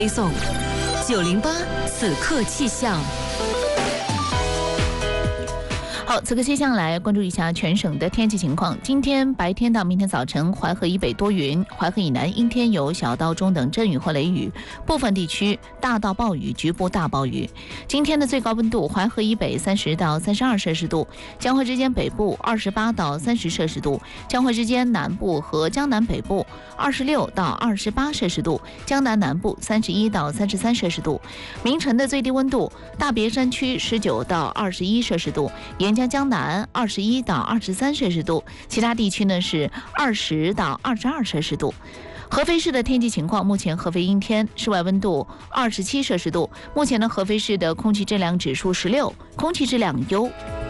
推送908此刻气象。好，此刻气象来关注一下全省的天气情况。今天白天到明天早晨，淮河以北多云，淮河以南阴天有小到中等阵雨或雷雨，部分地区大到暴雨，局部大暴雨。今天的最高温度，淮河以北30到32摄氏度，江淮之间北部28到30摄氏度，江淮之间南部和江南北部26到28摄氏度，江南南部31到33摄氏度。明晨的最低温度，大别山区19到21摄氏度，沿江南21到23摄氏度，其他地区呢是20到22摄氏度。合肥市的天气情况，目前合肥阴天，室外温度27摄氏度。目前呢，合肥市的空气质量指数16，空气质量优。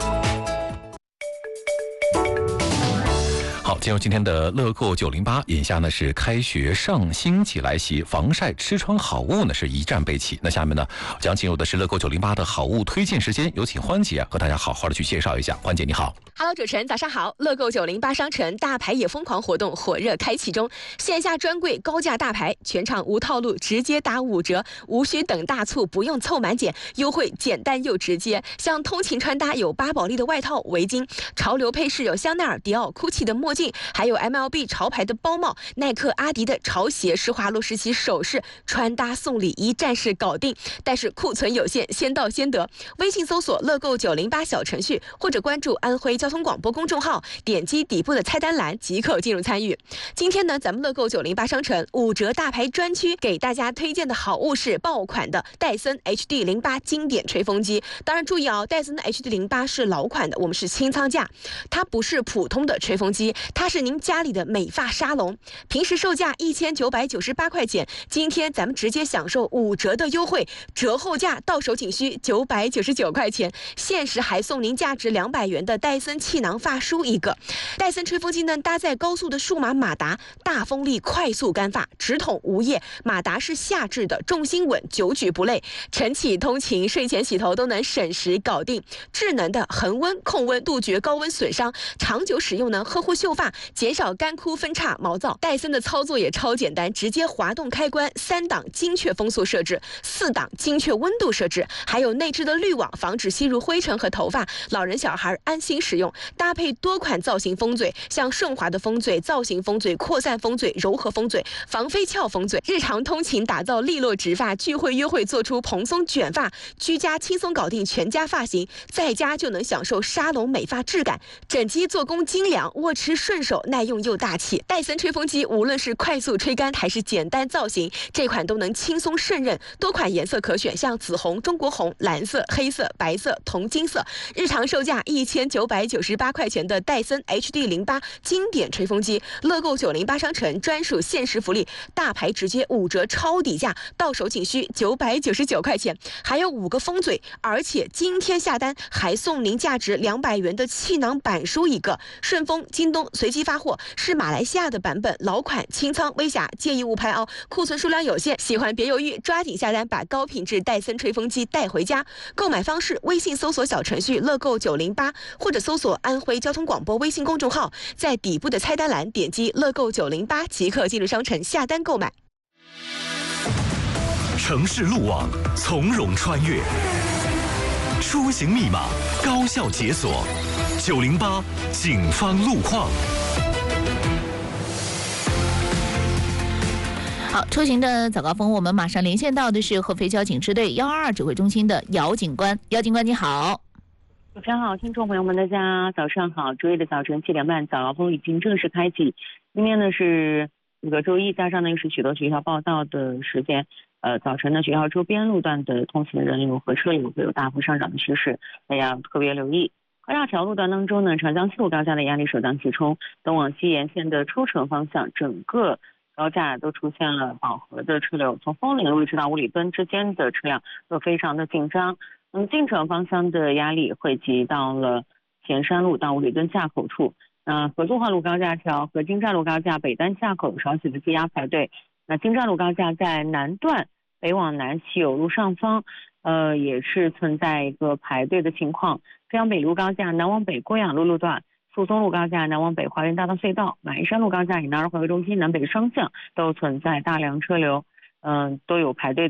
好，进入今天的乐购908，眼下呢是开学上星期来袭，防晒吃穿好物呢是一站备齐。那下面呢将进入的是乐购908的好物推荐时间，有请欢姐和大家好好的去介绍一下。欢姐你好。 Hello， 主持人早上好。乐购908商城大牌也疯狂活动火热开启中，线下专柜高价大牌，全场无套路，直接打5折，无需等大促，不用凑满减，优惠简单又直接。像通勤穿搭有巴宝莉的外套、围巾，潮流配饰有香奈儿、迪奥、GUCCI 的墨镜，还有 MLB 潮牌的包帽，耐克、阿迪的潮鞋，施华洛世奇首饰，穿搭送礼一站式搞定。但是库存有限，先到先得。微信搜索乐购908小程序，或者关注安徽交通广播公众号，点击底部的菜单栏即可进入参与。今天呢，咱们乐购908商城5折大牌专区给大家推荐的好物是爆款的戴森 HD08 经典吹风机。当然注意啊，戴森的 HD08 是老款的，我们是清仓价，它不是普通的吹风机，它是您家里的美发沙龙。平时售价1998块钱，今天咱们直接享受5折的优惠，折后价到手仅需999块钱，限时还送您价值200元的戴森气囊发梳一个。戴森吹风机呢，搭载高速的数码马达，大风力快速干发，直筒无液，马达是下至的，重心稳，久举不累，晨起通勤、睡前洗头都能省时搞定。智能的恒温控温，杜绝高温损伤，长久使用呢，呵护秀发，减少干枯分叉毛躁。戴森的操作也超简单，直接滑动开关，3档精确风速设置，4档精确温度设置，还有内置的滤网，防止吸入灰尘和头发，老人小孩安心使用。搭配多款造型风嘴，像顺滑的风嘴、造型风嘴、扩散风嘴、柔和风嘴、防飞翘风嘴。日常通勤打造利落直发，聚会约会做出蓬松卷发，居家轻松搞定全家发型，在家就能享受沙龙美发质感。整机做工精良，握持顺手，耐用又大气。戴森吹风机无论是快速吹干还是简单造型，这款都能轻松胜任，多款颜色可选，像紫红、中国红、蓝色、黑色、白色、铜金色。日常售价1998块钱的戴森 HD08 经典吹风机，乐购908商城专属限时福利，大牌直接5折超底价，到手仅需999块钱，还有5个风嘴，而且今天下单还送您价值200元的气囊板书一个。顺丰、京东随机发货，是马来西亚的版本，老款清仓微瑕，建议勿拍哦，库存数量有限，喜欢别犹豫，抓紧下单，把高品质戴森吹风机带回家。购买方式：微信搜索小程序乐购908，或者搜索安徽交通广播微信公众号，在底部的菜单栏点击乐购908即可进入商城下单购买。 城市路网从容穿越，出行密码高效解锁，908警方路况。 好，出行的早高峰，我们马上连线到的是合肥交警支队122指挥中心的姚警官。姚警官你好。 主持人好，听众朋友们大家早上好。周一的早晨7点半，早高峰已经正式开启。今天呢是这个周一，加上呢又是许多学校报到的时间，早晨呢学校周边路段的通行人流和车流会有大幅上涨的趋势，大家要特别留意。高架桥路段当中呢，长江西路高架的压力首当其冲，东往西沿线的出城方向，整个高架都出现了饱和的车流，从枫林路一直到五里墩之间的车辆都非常的紧张。那么进城方向的压力汇集到了前山路到五里墩架口处，合作化路高架桥和金寨路高架北单架口少许的积压排队。那金寨路高架在南段北往南西有路上方，也是存在一个排队的情况。浙江北路高架南往北郭养路路段，宿松路高架南往北华源大道隧道，马鞍山路高架以南二环为中心南北双向都存在大量车流。 都有排队